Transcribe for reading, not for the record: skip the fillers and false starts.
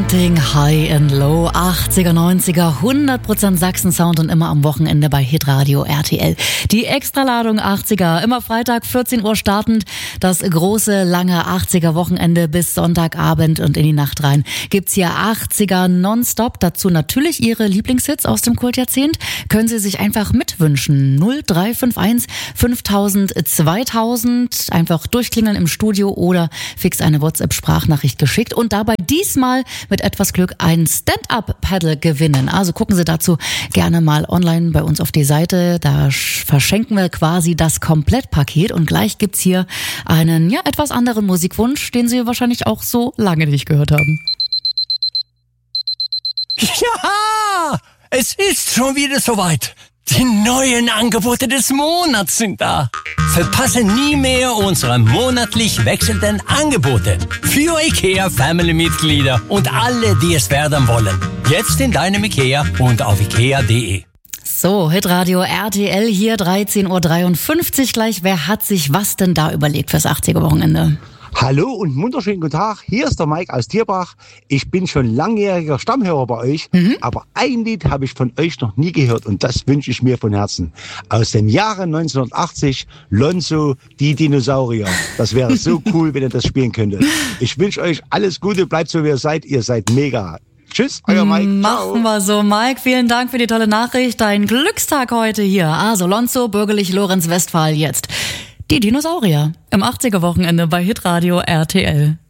Something High and Low, 80er, 90er, 100% Sachsen-Sound und immer am Wochenende bei Hitradio RTL. Die Extraladung 80er, immer Freitag 14 Uhr startend, das große, lange 80er-Wochenende bis Sonntagabend und in die Nacht rein. Gibt's hier 80er nonstop, dazu natürlich Ihre Lieblingshits aus dem Kultjahrzehnt. Können Sie sich einfach mitwünschen. 0351 5000 2000, einfach durchklingeln im Studio oder fix eine WhatsApp-Sprachnachricht geschickt und dabei diesmal mit etwas Glück ein Stand-Up-Paddle gewinnen. Also gucken Sie dazu gerne mal online bei uns auf die Seite. Da verschenken wir quasi das Komplettpaket und gleich gibt's hier einen, etwas anderen Musikwunsch, den Sie wahrscheinlich auch so lange nicht gehört haben. Ja, es ist schon wieder soweit. Die neuen Angebote des Monats sind da. Verpasse nie mehr unsere monatlich wechselnden Angebote für IKEA-Family-Mitglieder und alle, die es werden wollen. Jetzt in deinem IKEA und auf ikea.de. So, Hitradio RTL hier, 13.53 Uhr gleich. Wer hat sich was denn da überlegt fürs 80er-Wochenende? Hallo und wunderschönen guten Tag, hier ist der Mike aus Tierbach. Ich bin schon langjähriger Stammhörer bei euch, aber ein Lied habe ich von euch noch nie gehört und das wünsche ich mir von Herzen. Aus dem Jahre 1980, Lonzo, die Dinosaurier. Das wäre so cool, wenn ihr das spielen könntet. Ich wünsche euch alles Gute, bleibt so wie ihr seid mega. Tschüss, euer Mike. Ciao. Machen wir so, Mike. Vielen Dank für die tolle Nachricht. Dein Glückstag heute hier. Also Lonzo, bürgerlich Lorenz Westphal jetzt. Die Dinosaurier im 80er-Wochenende bei Hitradio RTL.